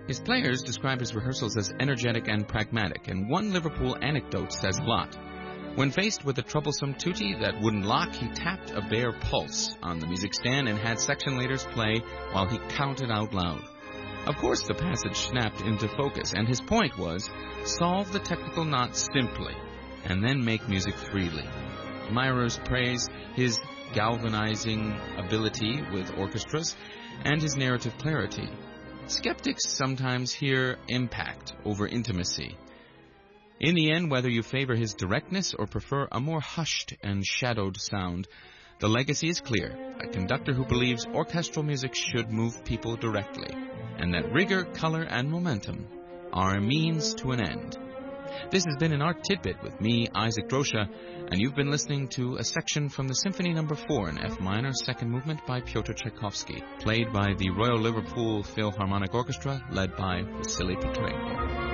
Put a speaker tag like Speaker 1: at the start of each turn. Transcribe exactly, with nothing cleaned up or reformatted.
Speaker 1: His players describe his rehearsals as energetic and pragmatic, and one Liverpool anecdote says a lot. When faced with a troublesome tutti that wouldn't lock, he tapped a bare pulse on the music stand and had section leaders play while he counted out loud. Of course, the passage snapped into focus, and his point was, solve the technical knot simply, and then make music freely. Admirers praise his galvanizing ability with orchestras and his narrative clarity. Skeptics sometimes hear impact over intimacy. In the end, whether you favor his directness or prefer a more hushed and shadowed sound, the legacy is clear: a conductor who believes orchestral music should move people directly, and that rigor, color, and momentum are a means to an end. This has been an Art Tidbit with me, Isaac Drosha, and you've been listening to a section from the Symphony Number four in F minor, second movement by Pyotr Tchaikovsky, played by the Royal Liverpool Philharmonic Orchestra, led by Vasily Petrenko.